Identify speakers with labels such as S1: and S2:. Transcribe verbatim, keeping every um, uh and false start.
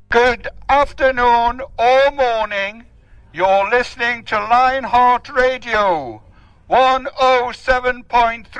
S1: Good afternoon or morning. You're listening to Lionheart Radio one oh seven point